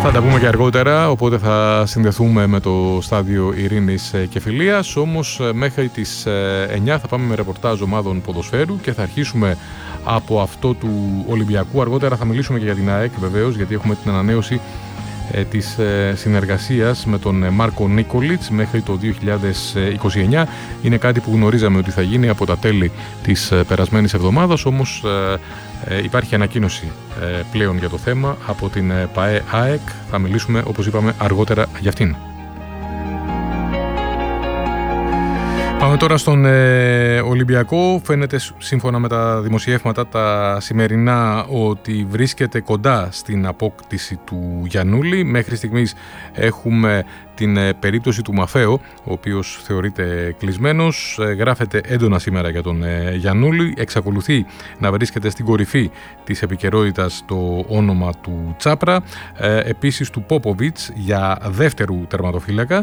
Θα τα πούμε και αργότερα, οπότε θα συνδεθούμε με το στάδιο Ειρήνης και Φιλίας. Όμως μέχρι τις 9 θα πάμε με ρεπορτάζ ομάδων ποδοσφαίρου και θα αρχίσουμε από αυτό του Ολυμπιακού. Αργότερα θα μιλήσουμε και για την ΑΕΚ βεβαίως, γιατί έχουμε την ανανέωση της συνεργασίας με τον Μάρκο Νίκολιτς μέχρι το 2029. Είναι κάτι που γνωρίζαμε ότι θα γίνει από τα τέλη της περασμένης εβδομάδας, όμως υπάρχει ανακοίνωση πλέον για το θέμα από την ΠΑΕ ΑΕΚ. Θα μιλήσουμε, όπως είπαμε, αργότερα για αυτήν. Πάμε τώρα στον Ολυμπιακό. Φαίνεται σύμφωνα με τα δημοσιεύματα τα σημερινά ότι βρίσκεται κοντά στην απόκτηση του Γιαννούλη. Μέχρι στιγμής έχουμε την περίπτωση του Μαφαίο, ο οποίος θεωρείται κλεισμένος. Γράφεται έντονα σήμερα για τον Γιαννούλη. Εξακολουθεί να βρίσκεται στην κορυφή της επικαιρότητας το όνομα του Τσάπρα. Επίσης του Πόποβιτς για δεύτερου τερματοφύλακα,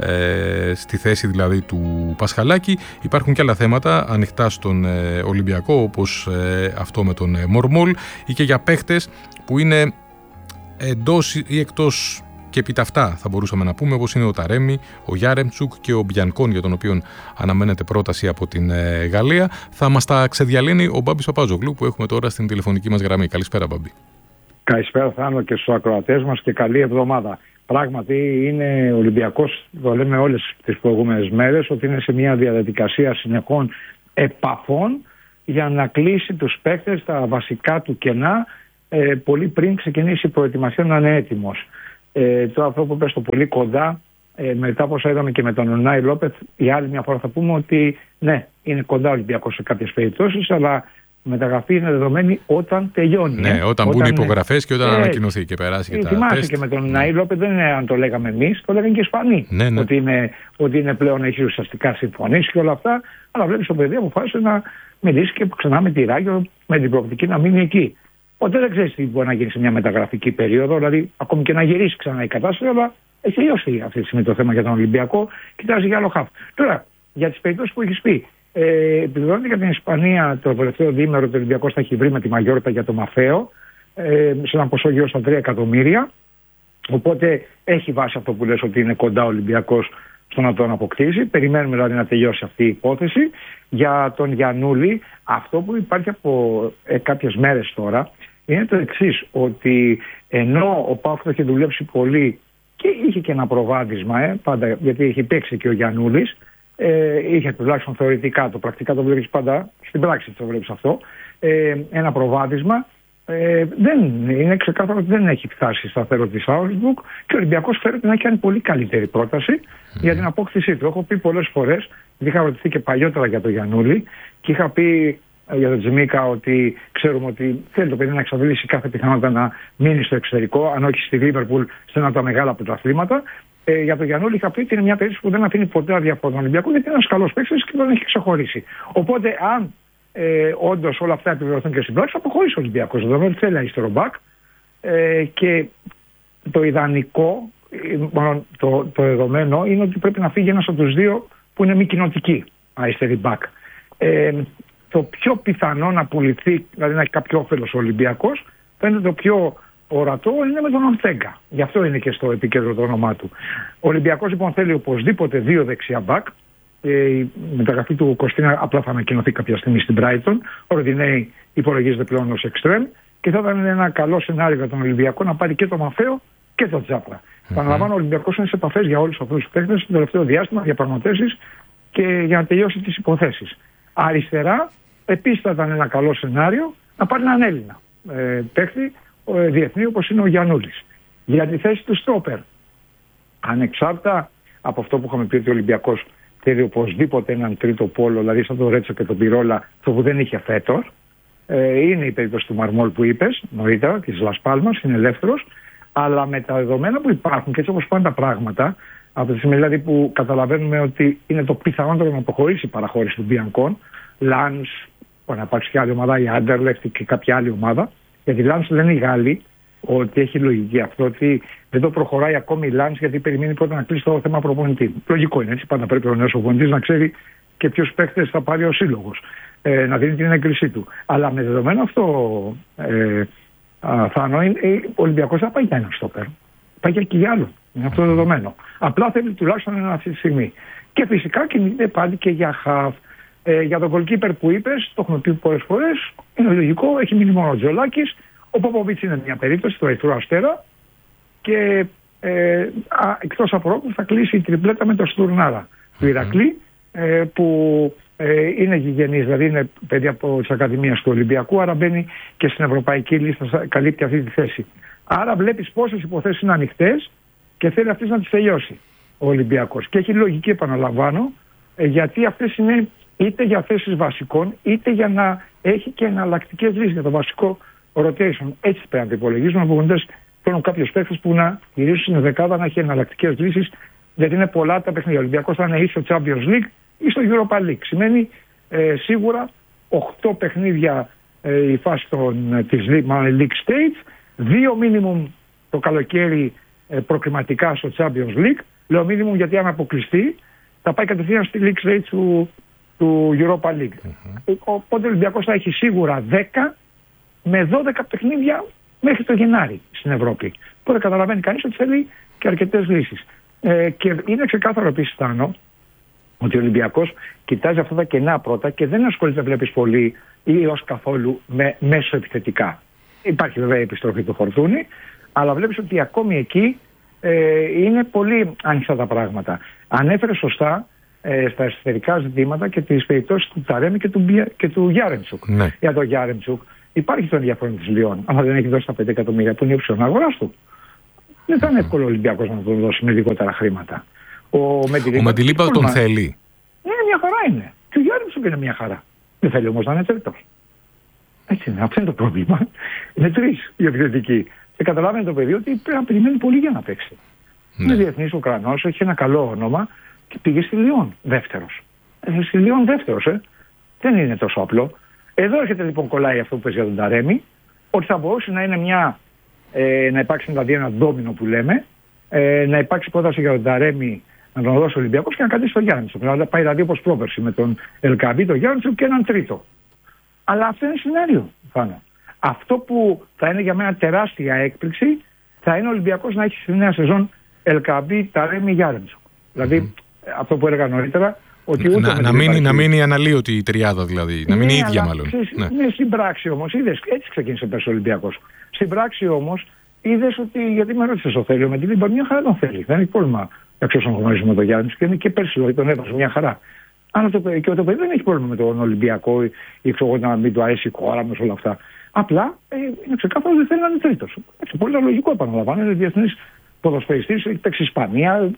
στη θέση δηλαδή του Πασχαλάκη. Υπάρχουν και άλλα θέματα ανοιχτά στον Ολυμπιακό, όπως αυτό με τον Μορμόλ, ή και για παίχτες που είναι εντός ή εκτός και επί ταυτά, θα μπορούσαμε να πούμε, όπως είναι ο Ταρέμι, ο Γιάρεμτσουκ και ο Μπιανκόν, για τον οποίο αναμένεται πρόταση από την Γαλλία. Θα μας τα ξεδιαλύνει ο Μπάμπης Παπάζογλου, που έχουμε τώρα στην τηλεφωνική μας γραμμή. Καλησπέρα, Μπάμπη. Καλησπέρα, Θάνο, και στους ακροατές μας και καλή εβδομάδα. Πράγματι είναι Ολυμπιακός, το λέμε όλες τις προηγούμενες μέρες, ότι είναι σε μια διαδικασία συνεχών επαφών για να κλείσει τους παίκτες τα βασικά του κενά πολύ πριν ξεκινήσει η προετοιμασία να είναι έτοιμος. Τώρα αυτό που πες το πολύ κοντά, μετά από όσα είδαμε και με τον Ουνάι Λόπεθ, για άλλη μια φορά θα πούμε ότι ναι, είναι κοντά ο Ολυμπιακός σε κάποιες περιπτώσεις, αλλά η μεταγραφή είναι δεδομένη όταν τελειώνει. Ναι, όταν μπουν οι υπογραφές και όταν ανακοινωθεί και περάσει και τα θυμάσαι τεστ. Και με τον Ουνάι Λόπεθ δεν είναι αν το λέγαμε εμείς, το λέγανε και οι Ισπανοί. Ναι. Ότι είναι πλέον, έχει ουσιαστικά συμφωνήσει και όλα αυτά, αλλά βλέπεις το παιδί αποφάσισε να μιλήσει και ξανά με τη Ράγιο με την προοπτική να μείνει εκεί. Οπότε δεν ξέρει τι μπορεί να γίνει σε μια μεταγραφική περίοδο, δηλαδή ακόμη και να γυρίσει ξανά η κατάσταση, αλλά έχει τελειώσει αυτή τη στιγμή το θέμα για τον Ολυμπιακό, κοιτάζει για άλλο χάφ. Τώρα, για τις περιπτώσεις που έχει πει, επιβεβαιώνεται για την Ισπανία το τελευταίο διήμερο ότι ο Ολυμπιακός θα έχει βρει με τη Μαγιόρτα για το Μαφαίο, σε ένα ποσό γύρω στα 3 εκατομμύρια. Οπότε έχει βάση αυτό που λες ότι είναι κοντά ο Ολυμπιακός στο να τον αποκτήσει. Περιμένουμε δηλαδή να τελειώσει αυτή η υπόθεση. Για τον Γιαννούλη, αυτό που υπάρχει από κάποιες μέρες τώρα είναι το εξής, ότι ενώ ο ΠΑΟΚ το είχε δουλέψει πολύ και είχε και ένα προβάδισμα, πάντα, γιατί είχε παίξει και ο Γιαννούλης, είχε τουλάχιστον θεωρητικά, το πρακτικά το βλέπεις πάντα, στην πράξη το βλέπεις αυτό, ένα προβάδισμα. Δεν είναι ξεκάθαρο ότι δεν έχει φτάσει σταθερό της Augsburg και ο Ολυμπιακός φέρεται να έχει κάνει πολύ καλύτερη πρόταση για την απόκτησή του. Έχω πει πολλές φορές, γιατί είχα ρωτηθεί και παλιότερα για τον Γιαννούλη και είχα πει για τον Τζιμίκα ότι ξέρουμε ότι θέλει το παιδί να εξαντλήσει κάθε πιθανότητα να μείνει στο εξωτερικό, αν όχι στη Λίβερπουλ, σε ένα από τα μεγάλα πρωταθλήματα. Για τον Γιαννούλη είχα πει ότι είναι μια περίπτωση που δεν αφήνει ποτέ άδεια από τον Ολυμπιακό, γιατί είναι ένας καλός παίκτης και δεν έχει ξεχωρίσει. Οπότε, αν όντως όλα αυτά επιβεβαιωθούν και στην πράξη, θα αποχωρήσει ο Ολυμπιακός. Δηλαδή θέλει αριστερό μπακ και το ιδανικό, μάλλον το δεδομένο είναι ότι πρέπει να φύγει ένας από τους δύο που είναι μη κοινοτικοί αριστερή μπακ. Το πιο πιθανό να πουληθεί, δηλαδή να έχει κάποιο όφελος ο Ολυμπιακός, φαίνεται το πιο ορατό είναι με τον Ορτέγκα. Γι' αυτό είναι και στο επίκεντρο το όνομά του. Ο Ολυμπιακός λοιπόν θέλει οπωσδήποτε 2 δεξιά μπακ. Η μεταγραφή του Κωστίνα απλά θα ανακοινωθεί κάποια στιγμή στην Brighton. Ο Ροντινέη υπολογίζεται πλέον ως εξτρέμ και θα ήταν ένα καλό σενάριο για τον Ολυμπιακό να πάρει και το Μαφαίο και το Τσάπρα. Παραλαμβάνω, ο Ολυμπιακός είναι σε επαφές για όλους αυτούς τους παίκτες το τελευταίο διάστημα, διαπραγματεύσεις και για να τελειώσει τις υποθέσεις. Αριστερά, επίσης θα ήταν ένα καλό σενάριο να πάρει έναν Έλληνα παίκτη διεθνή όπως είναι ο Γιαννούλης. Για τη θέση του στόπερ, ανεξάρτητα από αυτό που είχαμε πει ότι ο Ολυμπιακός θέλει οπωσδήποτε έναν τρίτο πόλο, δηλαδή σαν τον Ρέτσο και τον Πυρόλα, το που δεν είχε φέτος. Είναι η περίπτωση του Μαρμόλ που είπες νωρίτερα, της Λασπάλμας, είναι ελεύθερος, αλλά με τα δεδομένα που υπάρχουν και έτσι όπως πάνε τα πράγματα, από τη στιγμή δηλαδή που καταλαβαίνουμε ότι είναι το πιθανότερο να αποχωρήσει η παραχώρηση του Μπιανκόν, Λάνς, μπορεί να υπάρξει και άλλη ομάδα, η Άντερλεχτ και κάποια άλλη ομάδα, γιατί Λάνς λένε οι Γάλλοι ότι έχει λογική αυτό, ότι δεν το προχωράει ακόμη η Λάνς γιατί περιμένει πρώτα να κλείσει το θέμα προπονητή. Λογικό είναι έτσι, πάντα πρέπει ο νέος προπονητής να ξέρει και ποιους παίκτες θα πάρει ο σύλλογος, να δίνει την έγκρισή του. Αλλά με δεδομένο αυτό, Θάνο, ο Ολυμπιακός θα πάει για ένα στόπερ. Πάει και για άλλο. Είναι αυτό δεδομένο. Απλά θέλει τουλάχιστον ένα αυτή τη στιγμή. Και φυσικά κινείται πάλι και για χαφ. Για τον goalkeeper που είπες, το έχουμε πει πολλές φορές, είναι λογικό, έχει μείνει μόνο ο Τζολάκης. Ο Πόποβιτς είναι μια περίπτωση του Ερυθρού Αστέρα. Και εκτός από Ρόκου θα κλείσει η τριπλέτα με το Στουρνάρα του Ηρακλή, που είναι γηγενής, δηλαδή είναι παιδί από τις Ακαδημίες του Ολυμπιακού, άρα μπαίνει και στην ευρωπαϊκή λίστα, καλύπτει αυτή τη θέση. Άρα βλέπεις πόσες υποθέσεις είναι ανοιχτές και θέλει αυτές να τις τελειώσει ο Ολυμπιακός. Και έχει λογική, επαναλαμβάνω, γιατί αυτές είναι είτε για θέσεις βασικών, είτε για να έχει και εναλλακτικές λύσεις για το βασικό rotation. Έτσι πρέπει να το υπολογίζουμε. Οι προπονητές θέλουν κάποιους παίκτες που να γυρίσουν στην δεκάδα, να έχει εναλλακτικές λύσεις, γιατί είναι πολλά τα παιχνίδια. Ο Ολυμπιακός θα είναι ή στο Champions League ή στο Europa League. Σημαίνει σίγουρα 8 παιχνίδια η φάση της League Stage, 2 minimum το καλοκαίρι προκριματικά στο Champions League. Λέω minimum γιατί αν αποκλειστεί θα πάει κατευθείαν στη League Stage του Europa League. Οπότε ο Ολυμπιακός θα έχει σίγουρα 10 με 12 παιχνίδια μέχρι το Γενάρη στην Ευρώπη. Οπότε καταλαβαίνει κανείς ότι θέλει και αρκετές λύσεις. Και είναι ξεκάθαρο επίσης, Θάνο, ότι ο Ολυμπιακός κοιτάζει αυτά τα κενά πρώτα και δεν ασχολείται, βλέπεις, πολύ ή ως καθόλου με μέσο επιθετικά. Υπάρχει βέβαια η επιστροφή του Φορτούνη, αλλά βλέπεις ότι ακόμη εκεί είναι πολύ ανοιχτά τα πράγματα. Ανέφερε σωστά στα εσωτερικά ζητήματα και τις περιπτώσεις του Ταρέμι και του Γιάρεμτσουκ. Ναι. Για τον Γιάρεμτσουκ υπάρχει το ενδιαφέρον της Λιόν. Αν δεν έχει δώσει τα 5 εκατομμύρια που είναι ύψιλον αγοράς του, δεν θα είναι εύκολο ο Ολυμπιακός να τον δώσει με λιγότερα χρήματα. Ο Μεντιλίπα τον θέλει. Ναι, μια χαρά είναι. Και ο Γιάρεμτσουκ είναι μια χαρά. Δεν θέλει όμως να είναι τρίτος. Έτσι είναι. Αυτό είναι το πρόβλημα. Είναι 3 οι επιθετικοί. Και καταλάβαινε το παιδί ότι πρέπει να περιμένει πολύ για να παίξει. Ναι. Είναι διεθνής Ουκρανός, έχει ένα καλό όνομα και πήγε στη Λιόν δεύτερος. Στη Λιόν δεύτερος, δεν είναι τόσο απλό. Εδώ έρχεται λοιπόν, κολλάει αυτό που πες για τον Ταρέμι, ότι θα μπορούσε να είναι να υπάρξει δηλαδή ένα ντόμινο που λέμε, να υπάρξει πρόταση για τον Ταρέμι να τον δώσει ο Ολυμπιακός και να κρατήσει τον Γιάννητσο. Να πάει δηλαδή όπως πρόπερση με τον Ελκαμπή, τον Γιάννητσο και έναν τρίτο. Αλλά αυτό είναι σενάριο πάνω. Αυτό που θα είναι για μένα τεράστια έκπληξη θα είναι ο Ολυμπιακός να έχει στη νέα σεζόν Ελκαμπή, Ταρέμι, Γιάννητσο. Δηλαδή αυτό που έλεγα νωρίτερα. Ότι να μείνει αναλύωτη η τριάδα δηλαδή. Να μείνει ίδια μάλλον. Ναι, στην πράξη όμως είδες, έτσι ξεκίνησε πέρσι ο Ολυμπιακός. Στην πράξη όμως είδες ότι, γιατί με ρώτησες ο Θέλιο με την Λίμπα, μια χαρά τον θέλει. Δεν έχει πρόβλημα να γνωρίζουμε τον Γιάννη και είναι και πέρσι δηλαδή, τον έβαζε μια χαρά. Αλλά και το παιδί δεν έχει πρόβλημα με τον Ολυμπιακό ή να μην του αρέσει η κόρα με όλα αυτά. Απλά είναι ξεκάθαρο ότι θέλει να είναι τρίτος. Πολύ λογικό, επαναλαμβάνω. Είναι διεθνής ποδοσφαιριστής, έχει παίξει Ισπανία,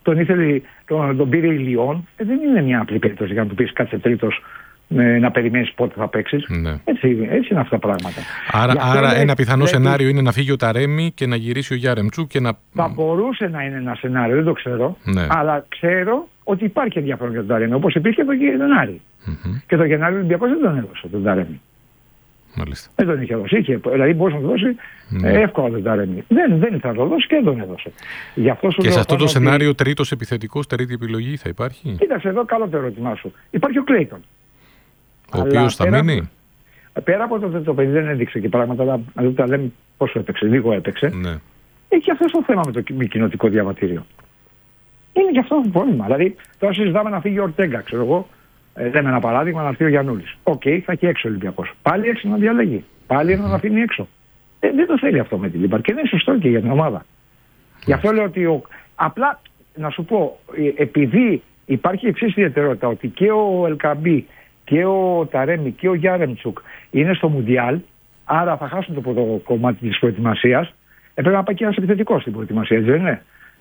τον πήρε η Λιόν. Δεν είναι μια απλή περίπτωση για να του πεις κάτσε τρίτος να περιμένεις πότε θα παίξεις. Ναι. Έτσι είναι αυτά τα πράγματα. Άρα ένα πιθανό σενάριο είναι να φύγει ο Ταρέμι και να γυρίσει ο Γιάρεμτσουκ και να. Θα μπορούσε να είναι ένα σενάριο, δεν το ξέρω. Ναι. Αλλά ξέρω ότι υπάρχει ενδιαφέρον για τον Ταρέμι, όπως υπήρχε το Γενάρη. Και το Γενάρη ο Ολυμπιακός δεν τον έδωσε τον Ταρέμι. Μάλιστα. Δεν τον είχε δώσει. Δηλαδή μπορούσε να το δώσει εύκολα τον Ταρέμι. Δεν ήθελε να το δώσει και δεν τον έδωσε. Και σε αυτό το σενάριο τρίτος επιθετικός, τρίτη επιλογή θα υπάρχει. Κοίταξε εδώ, καλό το ερώτημά σου. Υπάρχει ο Κλέιτον. Ο οποίος θα μείνει. Πέρα από το παιδί δεν έδειξε και πράγματα, αλλά τα λέμε πόσο έπαιξε, λίγο έπαιξε. Ναι. Έχει αυτό το θέμα με το κοινοτικό διαβατήριο. Είναι και αυτό το πρόβλημα. Δηλαδή, τώρα συζητάμε να φύγει ο Ορτέγκα, ξέρω εγώ. Λέμε ένα παράδειγμα, να έρθει ο Γιαννούλης. Οκ, θα έχει έξω ο Ολυμπιακός. Πάλι έξω να διαλέγει. Πάλι ένα να αφήνει έξω. Δεν το θέλει αυτό με την Λίμπαρ και δεν είναι σωστό και για την ομάδα. Γι' αυτό λέω ότι απλά να σου πω, επειδή υπάρχει εξής ιδιαιτερότητα, ότι και ο Ελκαμπή και ο Ταρέμι και ο Γιάρεμτσουκ είναι στο Μουντιάλ, άρα θα χάσουν το πρώτο κομμάτι της προετοιμασίας. Πρέπει να πάει και ένας επιθετικός στην προετοιμασία, δεν είναι.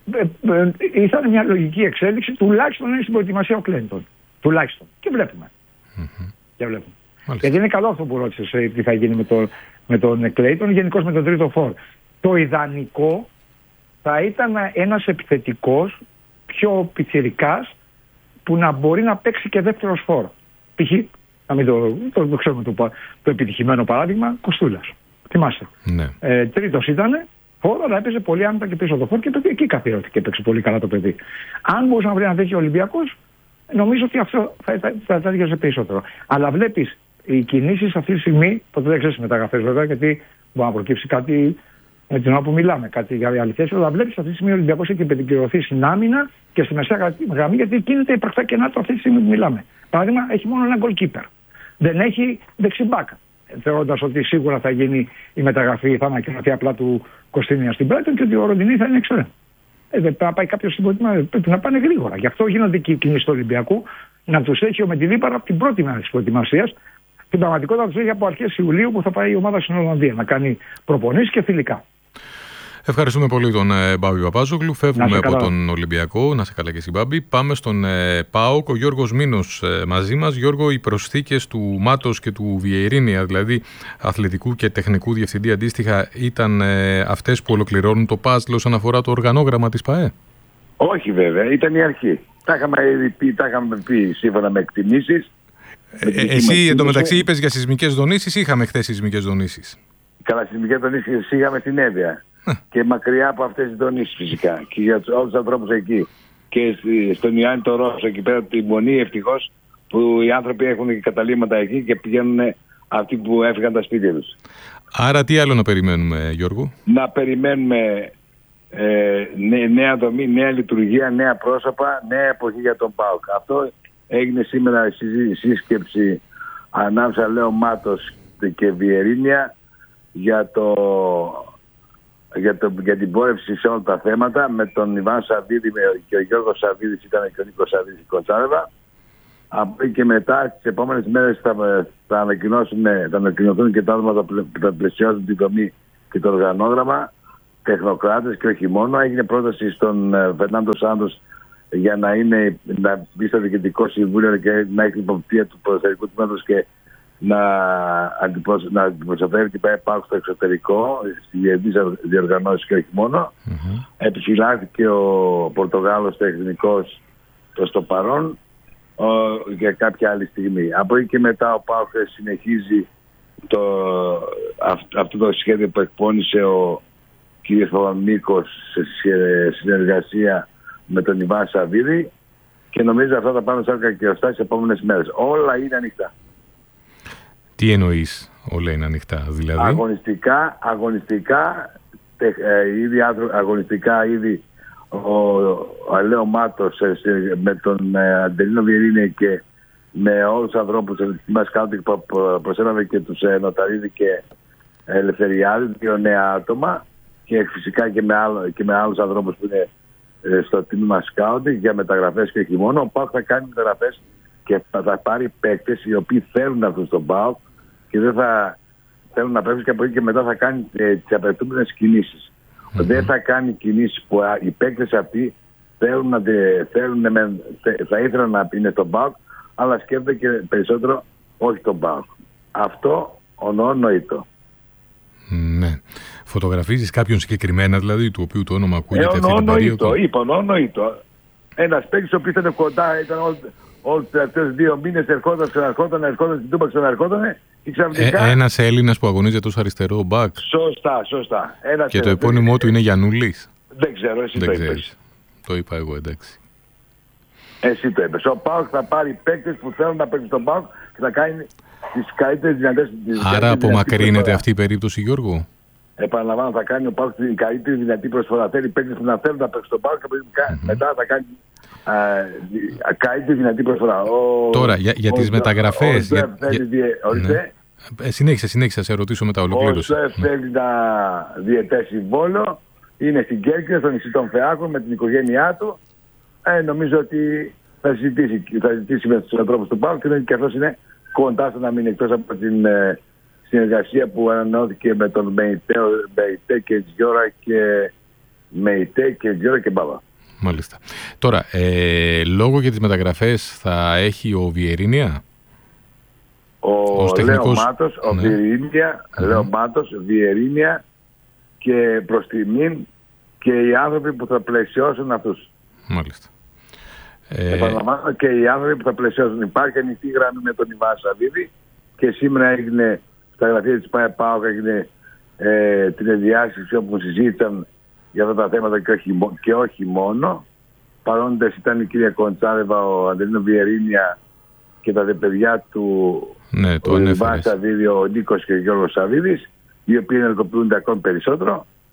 Ήταν μια λογική εξέλιξη, τουλάχιστον είναι στην προετοιμασία ο Κλέντον. Τουλάχιστον. Και βλέπουμε. Και βλέπουμε. Γιατί είναι καλό αυτό που ρώτησες, τι θα γίνει με τον Κλέιτον, γενικώς με τον τρίτο φόρ. Το ιδανικό θα ήταν ένας επιθετικός, πιο πιτσιρικάς, που να μπορεί να παίξει και δεύτερος φόρ. Π.χ. να μην το ξέρουμε το επιτυχημένο παράδειγμα, Κοστούλας. Θυμάστε. Ναι. Τρίτος ήτανε, φόρ, αλλά έπαιζε πολύ άνετα και πίσω το φόρ και το εκεί καθιερώθηκε και έπαιξε πολύ καλά το παιδί. Αν μπορούσε να βρει ένα τέτοιο Ολυμπιακός, νομίζω ότι αυτό θα άδειαζε περισσότερο. Αλλά βλέπεις, οι κινήσεις αυτή τη στιγμή, ποτέ δεν ξέρεις μεταγραφές βέβαια, γιατί μπορεί να προκύψει κάτι με την ώρα που μιλάμε. Κάτι για αληθές, αλλά βλέπει αυτή τη στιγμή ο Ολυμπιακός έχει επικεντρωθεί στην άμυνα και στη μεσαία γραμμή, γιατί κινείται υπαρκτά κενά του αυτή τη στιγμή που μιλάμε. Παράδειγμα, έχει μόνο ένα goalkeeper. Δεν έχει δεξιμπάκ. Θεωρώντας ότι σίγουρα θα γίνει η μεταγραφή, θα ανακοινωθεί απλά του Κωστίνια στην Brighton και ότι ο Ροντινή θα είναι εξαιρετικό. Δεν πρέπει να πάει κάποιο στην προετοιμασία, πρέπει να πάνε γρήγορα. Γι' αυτό γίνονται και οι κινήσεις του Ολυμπιακού, να του έχει ο Μεντιλίπαρα από την πρώτη μέρα τη προετοιμασία. Στην πραγματικότητα του έχει από αρχές Ιουλίου που θα πάει η ομάδα στην Ολλανδία να κάνει προπονήσεις και φιλικά. Ευχαριστούμε πολύ τον Μπάμπη Παπάζογλου. Φεύγουμε από τον Ολυμπιακό. Να σε καλά και εσύ, Μπάμπη. Πάμε στον ΠΑΟΚ. Ο Γιώργος Μήνος μαζί μας. Γιώργο, οι προσθήκες του Μάτος και του Βιερίνια, δηλαδή αθλητικού και τεχνικού διευθυντή αντίστοιχα, ήταν αυτές που ολοκληρώνουν το παζλ όσον αφορά το οργανόγραμμα της ΠΑΕ? Όχι, βέβαια. Ήταν η αρχή. Τα είχαμε πει σύμφωνα με εκτιμήσεις. Εσύ εντωμεταξύ είπες για σεισμικές δονήσεις. Είχαμε χθες σεισμικές δονήσεις. Καλά, σεισμικές δονήσεις είχαμε στην Εύβοια. Και μακριά από αυτές τις δονήσεις φυσικά. Και για όλους τους ανθρώπους εκεί. Και στον Ιωάννη το Ρώσο, εκεί πέρα τη Μονή, ευτυχώς, που οι άνθρωποι έχουν και καταλήμματα εκεί και πηγαίνουν αυτοί που έφυγαν τα σπίτια τους. Άρα τι άλλο να περιμένουμε, Γιώργο? Να περιμένουμε νέα δομή, νέα λειτουργία, νέα πρόσωπα, νέα εποχή για τον ΠΑΟΚ. Αυτό έγινε σήμερα σύσκεψη ανάμεσα Λέο Μάτος και Βιερίνια για την πόρευση σε όλα τα θέματα, με τον Ιβάν Σαββίδη και ο Γιώργος Σαββίδης ήταν και ο Νίκος Σαββίδης Κοτσάρεβα. Από εκεί και μετά τις επόμενες μέρες θα ανακοινωθούν και τα άτομα που θα πλαισιώσουν τη δομή και το οργανόγραμμα, τεχνοκράτες και όχι μόνο. Έγινε πρόταση στον Φερνάντο Σάντος για να μπει στο Διοικητικό Συμβούλιο και να έχει υποπτία του ποδοσφαιρικού τμήματος και να αντιπροσωπεύει την ΠΑΟΚ στο εξωτερικό, στις διεθνείς διοργανώσεις και όχι μόνο. Επιφυλάχθηκε ο Πορτογάλος τεχνικός προς το παρόν για κάποια άλλη στιγμή. Από εκεί και μετά ο ΠΑΟΚ συνεχίζει αυτό το σχέδιο που εκπώνησε ο κ. Παπαμίκος σε συνεργασία με τον Ιβάν Σαββίδη, και νομίζω αυτά θα πάνε σαν και ωστά στις επόμενες μέρες. Όλα είναι ανοιχτά. Τι εννοείς όλα είναι ανοιχτά, δηλαδή? Αγωνιστικά ήδη ο Αλέο Μάτος με τον Αντελίνο Βιερίνια και με όλους τους ανθρώπους της μας Σκάουτινγκ που προσέλαβε και τους Νοταρίδη και Ελευθεριάδη, δύο νέα άτομα, και φυσικά και με άλλους ανθρώπους που είναι στο τμήμα Σκάουτινγκ για μεταγραφές και όχι μόνο. Ο ΠΑΟΚ θα κάνει μεταγραφές και θα πάρει παίκτες οι οποίοι θέλουν να έρθουν στον ΠΑΟΚ και δεν θα θέλουν να παίξουν, και από εκεί και μετά θα κάνει τις απαιτούμενες κινήσεις. Δεν θα κάνει κινήσεις που οι παίκτες αυτοί θα ήθελαν να είναι στον ΠΑΟΚ, αλλά σκέφτονται και περισσότερο όχι τον ΠΑΟΚ. Αυτό ονοήτο. Ναι. Φωτογραφίζεις κάποιον συγκεκριμένα, δηλαδή, του οποίου το όνομα ακούγεται αυτή την περίοδο? Είπα ονοήτο. Ένας παίκτης ο οποίος ήταν κοντά, ήταν όλους τους τελευταίους 2 μήνες, ερχόταν στην Τούμπα, ξαναρχόταν. Ένας Έλληνας που αγωνίζεται ως αριστερό μπακ. Σωστά. Και το επώνυμό του είναι Γιαννούλης. Δεν ξέρω, εσύ το είπες. Το είπα εγώ, εντάξει. Εσύ το είπες. Ο ΠΑΟΚ θα πάρει παίκτες που θέλουν να παίξουν στον ΠΑΟΚ και θα κάνει τις καλύτερες δυνατές. Άρα απομακρύνεται αυτή η περίπτωση, Γιώργο? Επαναλαμβάνω, θα κάνει ο ΠΑΟΚ την καλύτερη δυνατή προσφορά. Θέλει παίκτες που να θέλουν να παίξουν στον ΠΑΟΚ και μετά θα κάνει καλύτερη δυνατή προσφορά. Τώρα, για τις μεταγραφές. Συνέχισε, σε ρωτήσω μετά, ολοκλήρωση. Ο ΣΕΦ θέλει να διαιτέσει Βόλο, είναι στην Κέρκυρα, στο νησί των Φεάκων με την οικογένειά του. Νομίζω ότι θα συζητήσει με τους ανθρώπους του ΠΑΟΚ και αυτός είναι κοντά στο να μείνει, εκτός από την συνεργασία που ανανεώθηκε με τον ΜΕΙΤΕ και Τζιόρα και Μπάβα. Μάλιστα. Τώρα, λόγο για τις μεταγραφές θα έχει ο Βιερίνια? Ο Λέο Μάτος, ο Βιερίνια και προς τιμήν και οι άνθρωποι που θα πλαισιώσουν αυτούς. Μάλιστα. Επαναλαμβάνω, και οι άνθρωποι που θα πλαισιώσουν. Υπάρχει ανοιχτή γραμμή με τον Ιβάν Σαββίδη και σήμερα έγινε στα γραφεία της ΠΑΟΚ έγινε την διάσκεψη όπου συζήτησαν για αυτά τα θέματα και όχι μόνο. Παρόντες ήταν η κυρία Κοντσάρεβα, ο Αντελίνο Βιερίνια και τα δε παιδιά του, ο Ιβάν Σαββίδη, ο Νίκος και ο Γιώργος Σαββίδης, οι οποίοι ενεργοποιούνται ακόμη περισσότερο.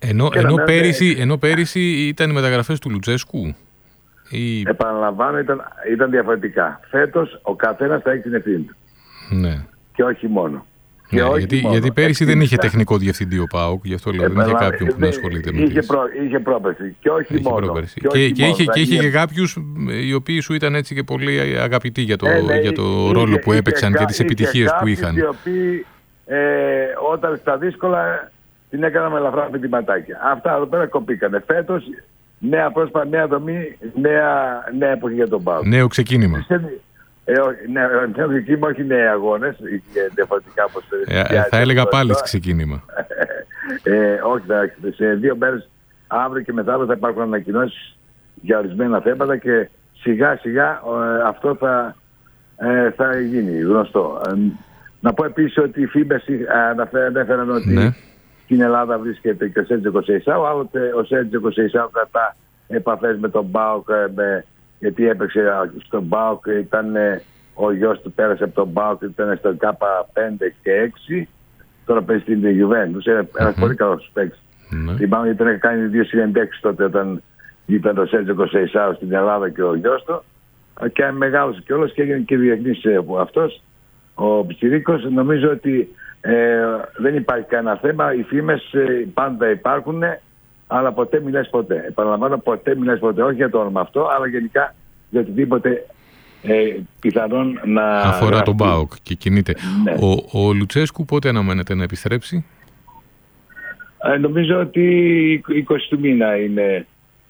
Ενώ πέρυσι ήταν οι μεταγραφές του Λουτσέσκου. Επαναλαμβάνω, ήταν διαφορετικά. Φέτος ο καθένας θα έχει την ευθύνη του. Ναι. Και όχι μόνο. Γιατί πέρυσι δεν είχε τεχνικό διευθυντή ο ΠΑΟΚ, γι' αυτό λέω, δεν είχε κάποιον που να ασχολείται με αυτό. Είχε πρόπερση. Και όχι μόνο. Και είχε και κάποιους οι οποίοι σου ήταν έτσι και πολύ αγαπητοί για το ρόλο που έπαιξαν και τις επιτυχίες που είχαν. Οι οποίοι όταν στα δύσκολα την έκαναν με ελαφρά πετυματάκια. Αυτά εδώ πέρα κοπήκανε. Φέτος νέα πρόσωπα, νέα δομή, νέα εποχή για τον ΠΑΟΚ. Νέο ξεκίνημα. Νέο ξεκίνημα, όχι νέοι αγώνες, διαφορετικά όπως θα έλεγα πάλι ξεκίνημα. Όχι, σε 2 μέρες, αύριο και μετά θα υπάρχουν ανακοινώσεις για ορισμένα θέματα και σιγά σιγά αυτό θα γίνει γνωστό. Να πω επίσης ότι οι φήμες ανέφεραν ότι στην Ελλάδα βρίσκεται και ο Σέρτζιο Κονσεϊσάου. Άλλοτε ο Σέρτζιο Κονσεϊσάου κρατά επαφές με τον ΠΑΟΚ, γιατί έπαιξε στον ΠΑΟΚ, ο γιος του πέρασε από τον ΠΑΟΚ, ήταν στο K5 και 6. Τώρα παίζει στην Juventus, ένας πολύ καλός παίκτης. Θυμάμαι γιατί ήταν κάνει 2 συνεντεύξεις τότε όταν ήταν ο Σέρτζιο Κονσεϊσάου στην Ελλάδα και ο γιος του. Και μεγάλωσε κιόλας και έγινε και διεθνής αυτός, ο Πιτσιρίκος. Νομίζω ότι δεν υπάρχει κανένα θέμα. Οι φήμες πάντα υπάρχουν, αλλά ποτέ μιλάς ποτέ. Επαναλαμβάνω, ποτέ μιλάς ποτέ. Όχι για το όνομα αυτό, αλλά γενικά για οτιδήποτε πιθανόν να αφορά τον ΠΑΟΚ και κινείται. Ναι. Ο Λουτσέσκου πότε αναμένεται να επιστρέψει? Νομίζω ότι 20 του μήνα είναι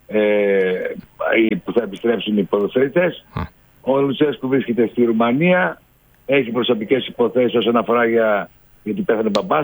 που θα επιστρέψουν οι ποδοσφαιριστές. Ο Λουτσέσκου βρίσκεται στη Ρουμανία. Έχει προσωπικές υποθέσεις όσον αφορά γιατί πέθανε μπαμπάς